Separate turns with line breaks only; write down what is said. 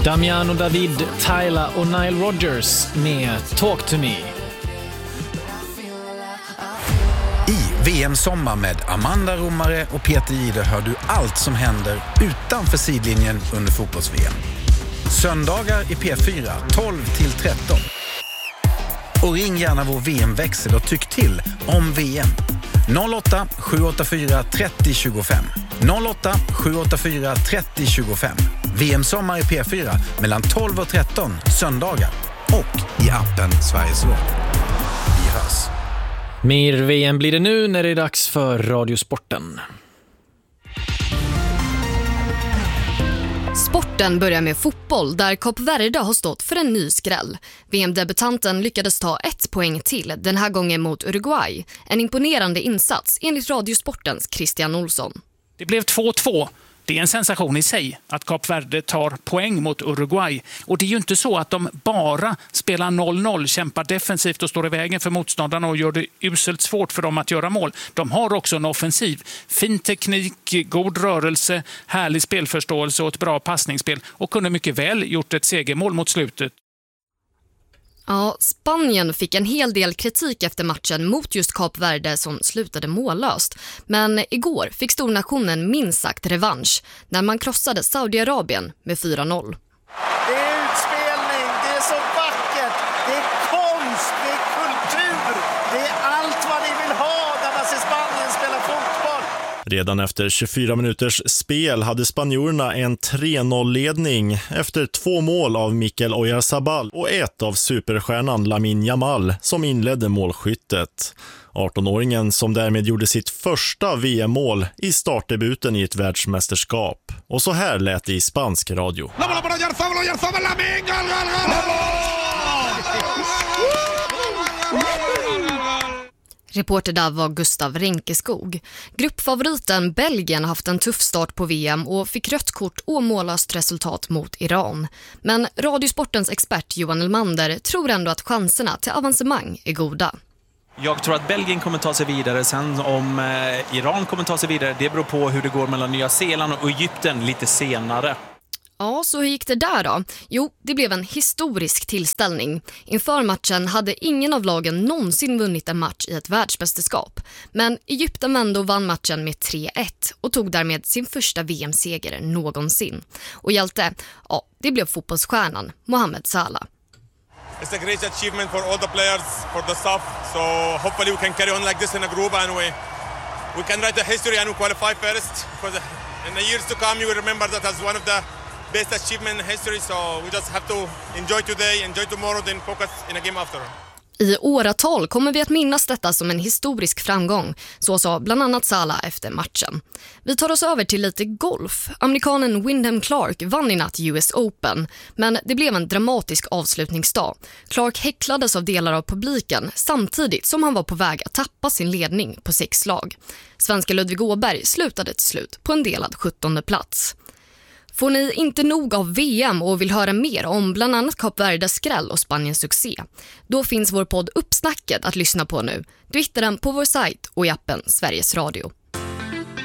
Damiano David, Tyler och Nile Rodgers med Talk to Me.
I VM-sommar med Amanda Romare och Peter Jihde hör du allt som händer utanför sidlinjen under fotbolls-VM. Söndagar i P4 12-13. Och ring gärna vår VM-växel och tyck till om VM. 08 784 30 25. 08 784 30 25. VM-sommar i P4 mellan 12 och 13 söndagar. Och i appen Sveriges Radio. Vi hörs.
Mer VM blir det nu när det är dags för Radiosporten.
Sporten börjar med fotboll där Kap Verde har stått för en ny skräll. VM-debutanten lyckades ta 1 poäng till, den här gången mot Uruguay. En imponerande insats enligt Radiosportens Christian Olsson.
Det blev 2-2. Det är en sensation i sig att Kap Verde tar poäng mot Uruguay. Och det är ju inte så att de bara spelar 0-0, kämpar defensivt och står i vägen för motståndarna och gör det uselt svårt för dem att göra mål. De har också en offensiv. Fin teknik, god rörelse, härlig spelförståelse och ett bra passningsspel. Och kunde mycket väl gjort ett segermål mot slutet.
Ja, Spanien fick en hel del kritik efter matchen mot just Kap Verde som slutade mållöst. Men igår fick stornationen minst sagt revansch när man krossade Saudiarabien med 4-0.
Det är utspelning, det är så vackert, det är konst, det är kultur, det är allt vad ni vill ha när man ser Spanien spela fotboll.
Redan efter 24 minuters spel hade spanjorerna en 3-0-ledning efter 2 mål av Mikel Oyarzabal och ett av superstjärnan Lamine Yamal som inledde målskyttet. 18-åringen som därmed gjorde sitt första VM-mål i startdebuten i ett världsmästerskap. Och så här lät det i spansk radio.
Reporter där var Gustav Renkeskog. Gruppfavoriten Belgien har haft en tuff start på VM och fick rött kort och mållöst resultat mot Iran. Men Radiosportens expert Johan Elmander tror ändå att chanserna till avancemang är goda.
Jag tror att Belgien kommer ta sig vidare. Sen om Iran kommer ta sig vidare, det beror på hur det går mellan Nya Zeeland och Egypten lite senare.
Ja, så hur gick det där då? Jo, det blev en historisk tillställning. Inför matchen hade ingen av lagen någonsin vunnit en match i ett världsmästerskap. Men Egypten vände och vann matchen med 3-1 och tog därmed sin första VM-seger någonsin. Och hjälte, ja, det blev fotbollsstjärnan Mohamed Salah.
It's a great achievement for all the players, for the staff. So hopefully we can carry on like this in a group and we can write the history and we qualify first. Because in the years to come you will remember that as one of the best achievement in history, so we just have to enjoy today, enjoy tomorrow, then focus in a game after.
I åratal kommer vi att minnas detta som en historisk framgång, så sa bland annat Salah efter matchen. Vi tar oss över till lite golf. Amerikanen Wyndham Clark vann i natt US Open, men det blev en dramatisk avslutningsdag. Clark häcklades av delar av publiken samtidigt som han var på väg att tappa sin ledning på 6 slag. Svenska Ludvig Åberg slutade till slut på en delad 17:e plats. Får ni inte nog av VM och vill höra mer om bland annat Kap Verdes skräll och Spaniens succé? Då finns vår podd Uppsnacket att lyssna på nu. Du hittar den på vår sajt och i appen Sveriges Radio.